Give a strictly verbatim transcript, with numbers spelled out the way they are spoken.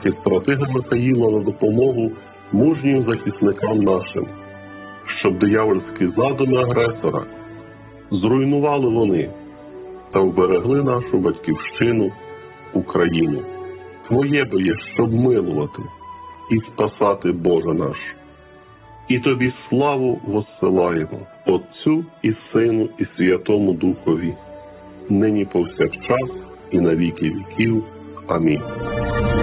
архістратига Михаїла на допомогу мужнім захисникам нашим, щоб диявольські задуми агресора зруйнували вони та вберегли нашу батьківщину, Україну. Твоє бо є, щоб милувати і спасати, Боже наш. І Тобі славу воссилаємо, Отцю і Сину і Святому Духові, нині повсякчас і на віки віків. Амінь.